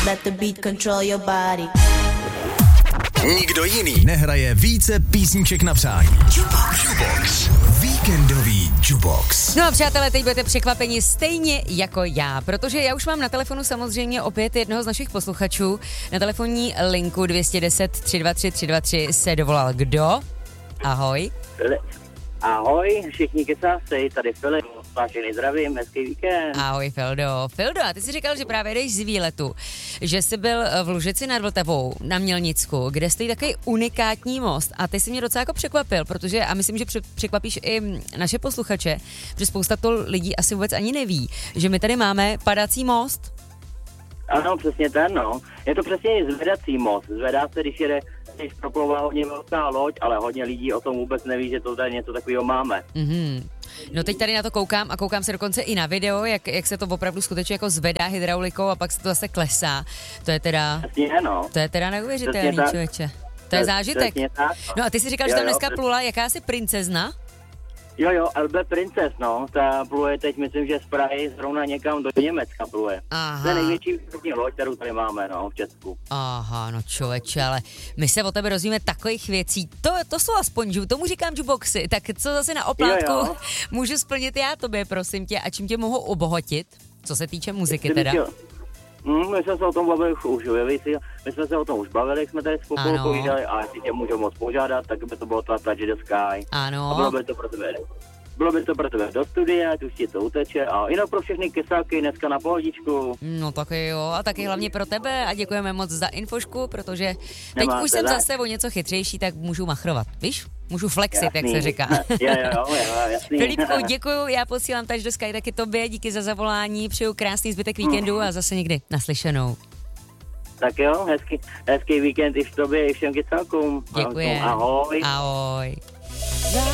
let the beat control your body. Nikdo jiný nehraje více písniček na přání. Jukebox. Víkendový Jukebox. No a přátelé, teď budete překvapeni stejně jako já, protože já už mám na telefonu samozřejmě opět jednoho z našich posluchačů. Na telefonní linku 210 323 323 se dovolal kdo? Ahoj. Ahoj, všichni kecásej, tady Filip, vážený zdravím, hezký víkend. Ahoj Fildo. Fildo, a ty jsi říkal, že právě jdeš z výletu, že jsi byl v Lužici nad Vltavou na Mělnicku, kde stojí takový unikátní most a ty jsi mě docela jako překvapil, protože a myslím, že překvapíš i naše posluchače, že spousta to lidí asi vůbec ani neví, že my tady máme padací most. Ano, přesně ten, no. Je to přesně zvedací most, zvedá se, když proplouvá hodně velká loď, ale hodně lidí o tom vůbec neví, že to tady něco takového máme. Mhm. No teď tady na to koukám a koukám se dokonce i na video, jak se to opravdu skutečně jako zvedá hydraulikou a pak se to zase klesá. To je teda, to je teda neuvěřitelný, člověče. To je zážitek. No a ty jsi říkal, že tam dneska plula jakási princezna? Jo, LB Princess, no, ta pluje teď, myslím, že z Prahy zrovna někam do Německa pluje. Aha. To je největší loď, kterou tady máme, no, v Česku. Aha, no člověče, ale my se o tebe rozvíme takových věcí, to jsou aspoň, tomu říkám jukeboxy, tak co zase na oplátku můžu splnit já tobě, prosím tě, a čím tě mohu obohatit, co se týče muziky teda? My jsme se o tom bavili už, my jsme se o tom už bavili, jsme tady spolu povídali a jestli tě můžu moc požádat, tak by to bylo Touch the Sky. Ano. A bylo by to pro tebe do studia, tu už ti to uteče a jinak pro všechny kesáky dneska na pohodičku. No taky jo, a taky hlavně pro tebe a děkujeme moc za infošku, protože teď už jsem zase o něco chytřejší, tak můžu machrovat, víš? Můžu flexit, jak se říká. Jo, jasný. Filipku, děkuju, já posílám Touch the Sky taky tobě, díky za zavolání, přeju krásný zbytek víkendu a zase někdy naslyšenou. Tak jo, hezký víkend i v tobě, i všem kesákům. Děkuji. Ahoj. Ahoj.